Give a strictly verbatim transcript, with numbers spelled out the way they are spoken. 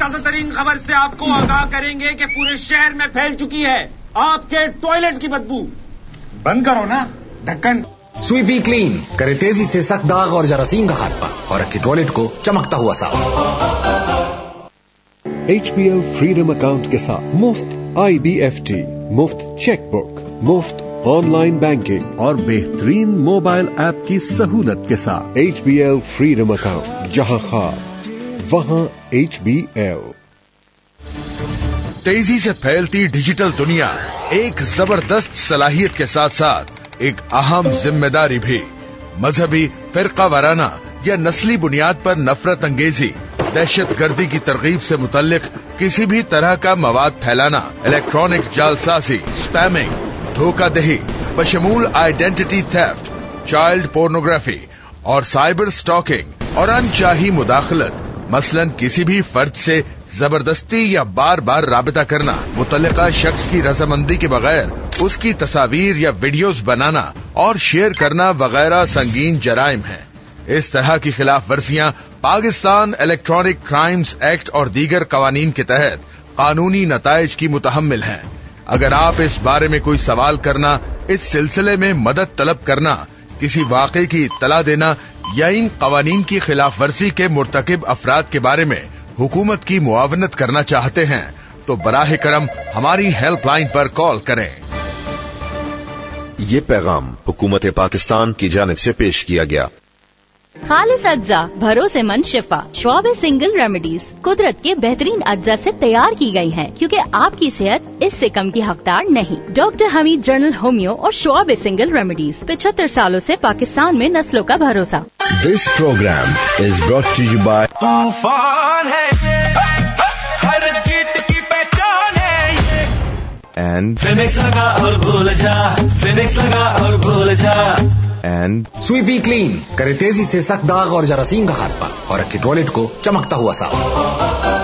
تازہ ترین خبر سے آپ کو آگاہ کریں گے کہ پورے شہر میں پھیل چکی ہے آپ کے ٹوائلٹ کی بدبو. بند کرو نا ڈھکن. سویپی کلین کرے تیزی سے سخت داغ اور جراثیم کا خاتمہ اور رکھے ٹوائلٹ کو چمکتا ہوا صاف. H P L freedom account کے ساتھ مفت آئی بی ایف ٹی، مفت چیک بک، مفت آن لائن بینکنگ اور بہترین موبائل ایپ کی سہولت کے ساتھ H P L freedom account, جہاں خواب وہاں ایچ بی ایل. تیزی سے پھیلتی ڈیجیٹل دنیا ایک زبردست صلاحیت کے ساتھ ساتھ ایک اہم ذمہ داری بھی. مذہبی، فرقہ وارانہ یا نسلی بنیاد پر نفرت انگیزی، دہشت گردی کی ترغیب سے متعلق کسی بھی طرح کا مواد پھیلانا، الیکٹرانک جعلسازی، اسپیمنگ، دھوکہ دہی بشمول آئیڈینٹی تھیفٹ، چائلڈ پورنوگرافی اور سائبر سٹاکنگ اور انچاہی مداخلت، مثلاً کسی بھی فرد سے زبردستی یا بار بار رابطہ کرنا، متعلقہ شخص کی رضامندی کے بغیر اس کی تصاویر یا ویڈیوز بنانا اور شیئر کرنا وغیرہ سنگین جرائم ہیں. اس طرح کی خلاف ورزیاں پاکستان الیکٹرانک کرائمز ایکٹ اور دیگر قوانین کے تحت قانونی نتائج کی متحمل ہیں. اگر آپ اس بارے میں کوئی سوال کرنا، اس سلسلے میں مدد طلب کرنا، کسی واقعے کی اطلاع دینا یا ان قوانین کی خلاف ورزی کے مرتکب افراد کے بارے میں حکومت کی معاونت کرنا چاہتے ہیں تو براہ کرم ہماری ہیلپ لائن پر کال کریں. یہ پیغام حکومت پاکستان کی جانب سے پیش کیا گیا. خالص اجزا، بھروسے مند شفا، شعب سنگل ریمیڈیز قدرت کے بہترین اجزا سے تیار کی گئی ہیں کیونکہ آپ کی صحت اس سے کم کی حقدار نہیں. ڈاکٹر حمید جنرل ہومیو اور شعب سنگل ریمیڈیز پچہتر سالوں سے پاکستان میں نسلوں کا بھروسہ. دس programme is brought to you by طوفان ہے، ہر جیت کی پہچان ہے، اینڈ فینکس لگا اور بھول جا، فینکس لگا اور بھول جا. اینڈ سویپی کلین کرے تیزی سے سخت داغ اور جراثیم کا خاتمہ اور رکھے ٹوائلٹ کو چمکتا ہوا صاف.